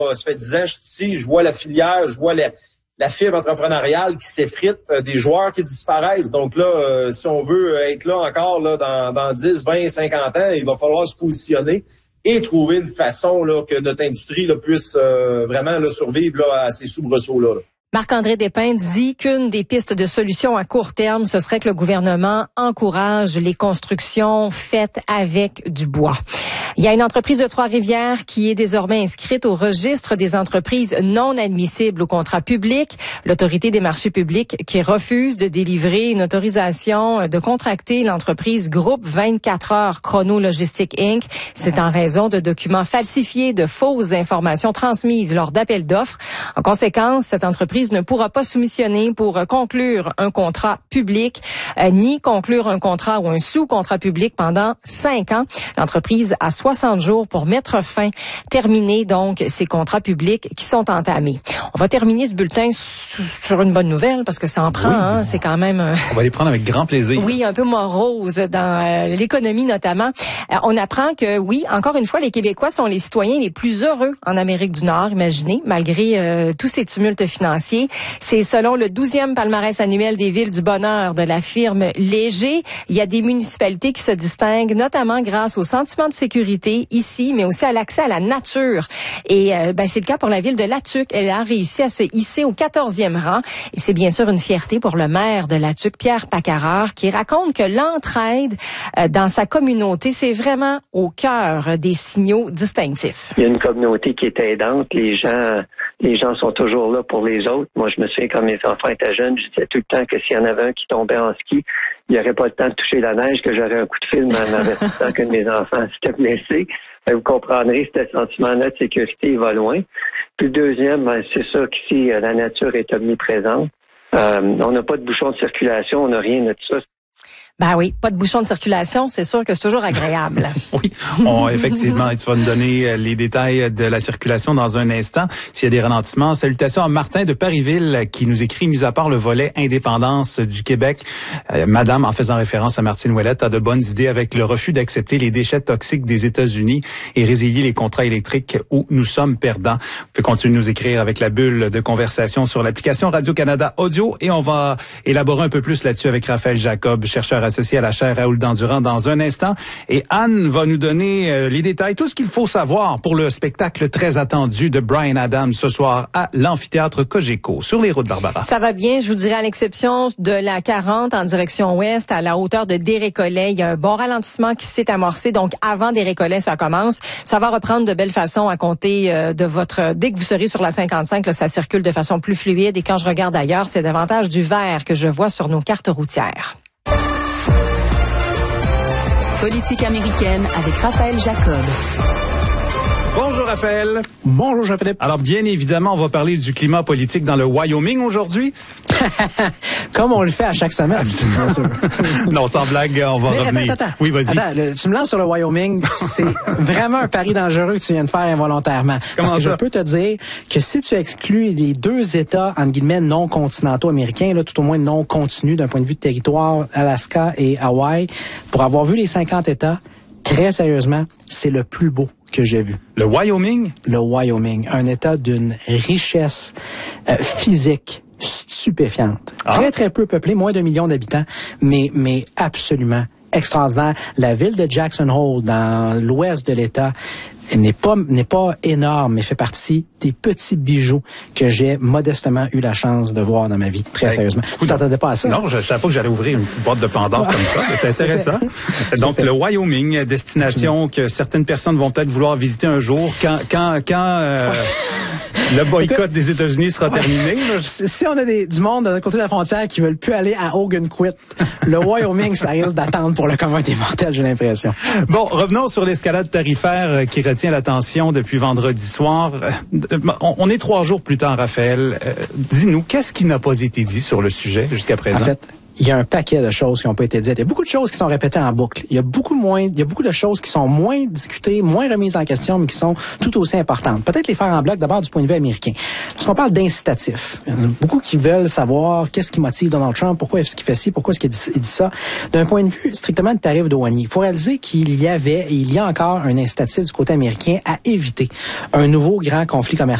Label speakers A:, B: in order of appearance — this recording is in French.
A: Ça fait 10 ans que je suis ici, je vois la filière, je vois la fibre entrepreneuriale qui s'effrite, des joueurs qui disparaissent. Donc là, si on veut être là encore là, dans 10, 20, 50 ans, il va falloir se positionner et trouver une façon là, que notre industrie là, puisse vraiment là, survivre là, à ces soubresauts-là.
B: Marc-André Despins dit qu'une des pistes de solution à court terme, ce serait que le gouvernement encourage les constructions faites avec du bois. Il y a une entreprise de Trois-Rivières qui est désormais inscrite au registre des entreprises non admissibles au contrat public. L'Autorité des marchés publics qui refuse de délivrer une autorisation de contracter l'entreprise Groupe 24 heures Chrono Logistique Inc. C'est en raison de documents falsifiés, de fausses informations transmises lors d'appels d'offres. En conséquence, cette entreprise ne pourra pas soumissionner pour conclure un contrat public, ni conclure un contrat ou un sous-contrat public pendant 5 ans. L'entreprise a 60 jours pour mettre fin, terminer donc ces contrats publics qui sont entamés. On va terminer ce bulletin sur une bonne nouvelle parce que ça en prend, oui. Hein, c'est quand même...
C: On va les prendre avec grand plaisir.
B: Oui, un peu morose dans l'économie notamment. On apprend que, oui, encore une fois, les Québécois sont les citoyens les plus heureux en Amérique du Nord, imaginez, malgré tous ces tumultes financiers. C'est selon le 12e palmarès annuel des villes du bonheur de la firme Léger. Il y a des municipalités qui se distinguent, notamment grâce au sentiment de sécurité ici, mais aussi à l'accès à la nature. Et c'est le cas pour la ville de Latuc. Elle a réussi à se hisser au 14e rang. Et c'est bien sûr une fierté pour le maire de Latuc, Pierre Paccarard, qui raconte que l'entraide dans sa communauté, c'est vraiment au cœur des signaux distinctifs.
D: Il y a une communauté qui est aidante. Les gens sont toujours là pour les autres. Moi, je me souviens quand mes enfants étaient jeunes, je disais tout le temps que s'il y en avait un qui tombait en ski, il n'y aurait pas le temps de toucher la neige, que j'aurais un coup de fil en avertissant que mes enfants s'étaient blessés. Vous comprendrez, ce sentiment-là de sécurité, il va loin. Puis le deuxième, c'est sûr qu'ici, la nature est omniprésente. On n'a pas de bouchon de circulation, on n'a rien de tout ça.
B: Ben oui, pas de bouchon de circulation, c'est sûr que c'est toujours agréable.
C: Oui, effectivement, tu vas nous donner les détails de la circulation dans un instant. S'il y a des ralentissements, salutations à Martin de Parisville qui nous écrit, mis à part le volet indépendance du Québec, Madame, en faisant référence à Martine Ouellette, a de bonnes idées avec le refus d'accepter les déchets toxiques des États-Unis et résilier les contrats électriques où nous sommes perdants. Vous pouvez continuer de nous écrire avec la bulle de conversation sur l'application Radio-Canada Audio et on va élaborer un peu plus là-dessus avec Raphaël Jacob, chercheur associé à la chaire Raoul Dandurand dans un instant. Et Anne va nous donner les détails, tout ce qu'il faut savoir pour le spectacle très attendu de Bryan Adams ce soir à l'amphithéâtre Cogeco sur les routes Barbara.
B: Ça va bien, je vous dirais, à l'exception de la 40 en direction ouest, à la hauteur de Desrécollets. Il y a un bon ralentissement qui s'est amorcé, donc avant Desrécollets, ça commence. Ça va reprendre de belle façon à compter dès que vous serez sur la 55, là, ça circule de façon plus fluide. Et quand je regarde ailleurs, c'est davantage du vert que je vois sur nos cartes routières.
E: Politique américaine avec Raphaël Jacob.
C: Bonjour Raphaël.
F: Bonjour Jean-Philippe.
C: Alors bien évidemment, on va parler du climat politique dans le Wyoming aujourd'hui.
F: Comme on le fait à chaque semaine. Bien sûr.
C: Non, sans blague, on va revenir.
F: Attends.
C: Oui, vas-y.
F: Tu me lances sur le Wyoming, c'est vraiment un pari dangereux que tu viens de faire involontairement. Parce que je peux te dire que si tu exclues les 2 États, entre guillemets, non continentaux américains, là, tout au moins non continus d'un point de vue de territoire, Alaska et Hawaï, pour avoir vu les 50 États, très sérieusement, c'est le plus beau que j'ai vu.
C: Le Wyoming?
F: Le Wyoming. Un État d'une richesse physique stupéfiante. Très, très peu peuplé, moins d'1 million d'habitants, mais absolument extraordinaire. La ville de Jackson Hole, dans l'ouest de l'État, n'est pas énorme, mais fait partie des petits bijoux que j'ai modestement eu la chance de voir dans ma vie, très sérieusement. Vous t'attendez pas à ça?
C: Non, je savais pas que j'allais ouvrir une petite boîte de Pandore comme ça. C'est intéressant. Donc, le Wyoming, destination que certaines personnes vont peut-être vouloir visiter un jour quand le boycott des États-Unis sera terminé.
F: Si on a du monde de l'autre côté de la frontière qui veulent plus aller à Ogunquit, le Wyoming, ça risque d'attendre pour le commun des mortels, j'ai l'impression.
C: Bon, revenons sur l'escalade tarifaire qui retient l'attention depuis vendredi soir. On est 3 jours plus tard, Raphaël. Dis-nous, qu'est-ce qui n'a pas été dit sur le sujet jusqu'à présent?
F: En fait, il y a un paquet de choses qui n'ont pas été dites. Il y a beaucoup de choses qui sont répétées en boucle. Il y a beaucoup de choses qui sont moins discutées, moins remises en question, mais qui sont tout aussi importantes. Peut-être les faire en bloc d'abord du point de vue américain. Lorsqu'on parle d'incitatif, il y en a beaucoup qui veulent savoir qu'est-ce qui motive Donald Trump, pourquoi est-ce qu'il fait ci, pourquoi est-ce qu'il dit ça. D'un point de vue strictement de tarif douanier, il faut réaliser qu'il y avait et il y a encore un incitatif du côté américain à éviter un nouveau grand conflit commercial